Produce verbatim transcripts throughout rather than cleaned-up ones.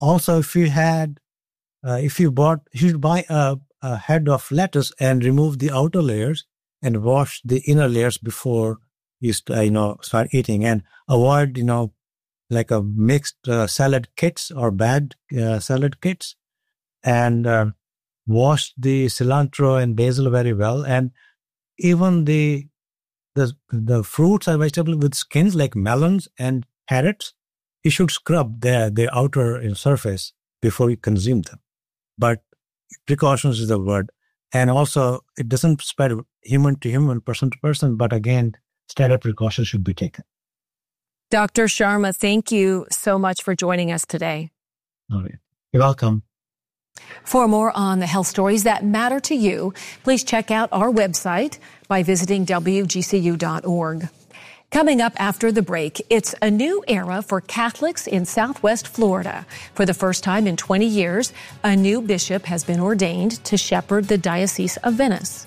Also, if you had, uh, if you bought, you should buy a, a head of lettuce and remove the outer layers and wash the inner layers before you, st- uh, you know, start eating, and avoid, you know, like a mixed uh, salad kits or bad uh, salad kits, and uh, wash the cilantro and basil very well. And even the the the fruits or vegetables with skins like melons and carrots, you should scrub their the outer you know, surface before you consume them. But precautions is the word. And also, it doesn't spread human to human, person to person, but again, standard precautions should be taken. Doctor Sharma, thank you so much for joining us today. All right. You're welcome. For more on the health stories that matter to you, please check out our website by visiting W G C U dot org. Coming up after the break, it's a new era for Catholics in Southwest Florida. For the first time in twenty years, a new bishop has been ordained to shepherd the Diocese of Venice.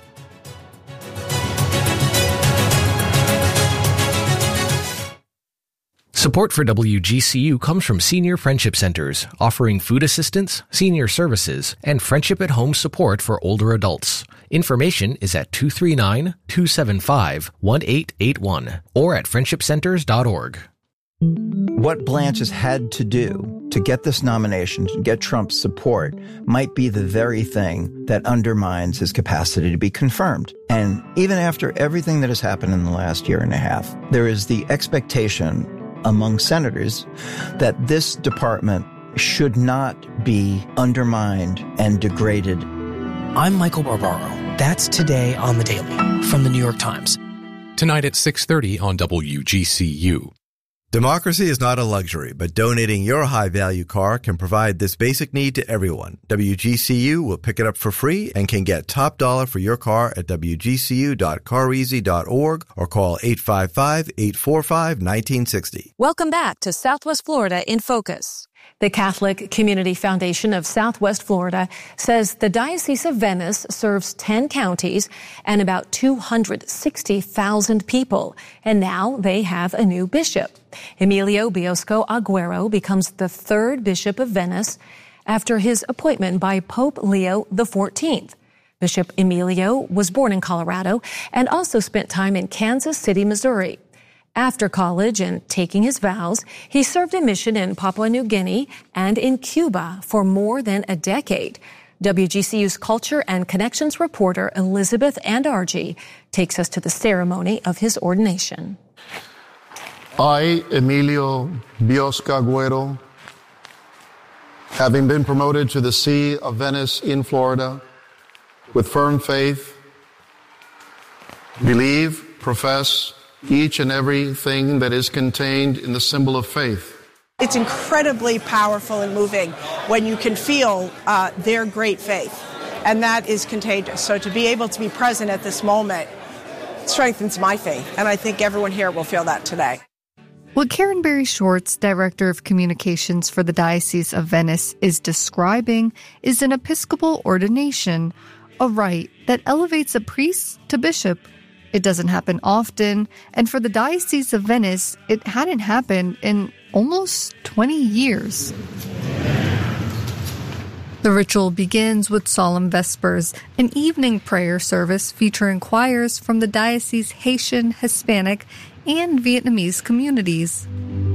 Support for W G C U comes from Senior Friendship Centers, offering food assistance, senior services, and friendship at home support for older adults. Information is at two three nine, two seven five, one eight eight one or at friendship centers dot org. What Blanche has had to do to get this nomination, to get Trump's support, might be the very thing that undermines his capacity to be confirmed. And even after everything that has happened in the last year and a half, there is the expectation among senators that this department should not be undermined and degraded. I'm Michael Barbaro. That's Today on the Daily from the New York Times. Tonight at six thirty on W G C U. Democracy is not a luxury, but donating your high-value car can provide this basic need to everyone. W G C U will pick it up for free and can get top dollar for your car at W G C U dot car easy dot org or call eight five five, eight four five, one nine six zero. Welcome back to Southwest Florida in Focus. The Catholic Community Foundation of Southwest Florida says the Diocese of Venice serves ten counties and about two hundred sixty thousand people, and now they have a new bishop. Emilio Biosco Aguero becomes the third bishop of Venice after his appointment by Pope Leo the fourteenth. Bishop Emilio was born in Colorado and also spent time in Kansas City, Missouri. After college and taking his vows, he served a mission in Papua New Guinea and in Cuba for more than a decade. W G C U's Culture and Connections reporter Elizabeth Andarji takes us to the ceremony of his ordination. I, Emilio Biosca Aguero, having been promoted to the See of Venice in Florida, with firm faith, believe, profess, each and everything that is contained in the symbol of faith. It's incredibly powerful and moving when you can feel uh, their great faith, and that is contagious. So to be able to be present at this moment strengthens my faith, and I think everyone here will feel that today. What Karen Berry Shorts, Director of Communications for the Diocese of Venice, is describing is an Episcopal ordination, a rite that elevates a priest to bishop. It doesn't happen often, and for the Diocese of Venice, it hadn't happened in almost twenty years. The ritual begins with solemn vespers, an evening prayer service featuring choirs from the diocese's Haitian, Hispanic, and Vietnamese communities.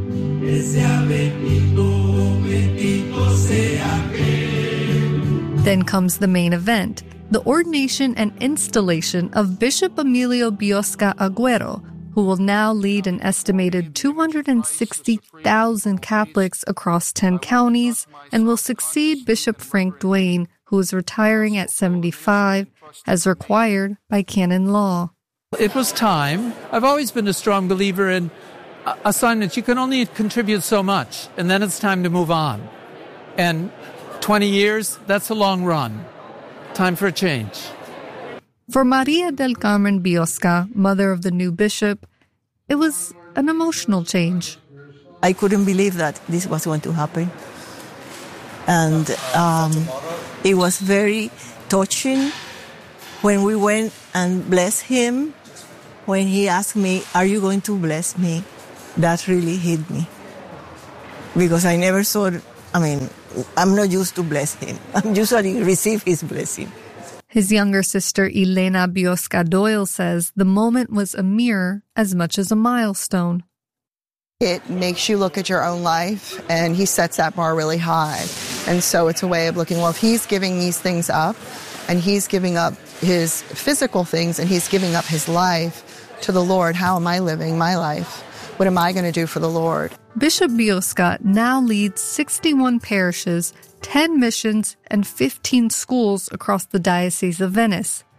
Then comes the main event, the ordination and installation of Bishop Emilio Biosca Aguero, who will now lead an estimated two hundred sixty thousand Catholics across ten counties and will succeed Bishop Frank Duane, who is retiring at seventy-five, as required by canon law. It was time. I've always been a strong believer in assignments. You can only contribute so much, and then it's time to move on. And twenty years, that's a long run. Time for a change. For Maria del Carmen Biosca, mother of the new bishop, it was an emotional change. I couldn't believe that this was going to happen. And um, it was very touching when we went and blessed him. When he asked me, "Are you going to bless me?" That really hit me. Because I never saw I mean, I'm not used to bless him. I'm usually receive his blessing. His younger sister, Elena Biosca Doyle, says the moment was a mirror as much as a milestone. It makes you look at your own life, and he sets that bar really high. And so it's a way of looking, well, if he's giving these things up, and he's giving up his physical things, and he's giving up his life to the Lord, how am I living my life? What am I going to do for the Lord? Bishop Biosca now leads sixty-one parishes, ten missions, and fifteen schools across the Diocese of Venice.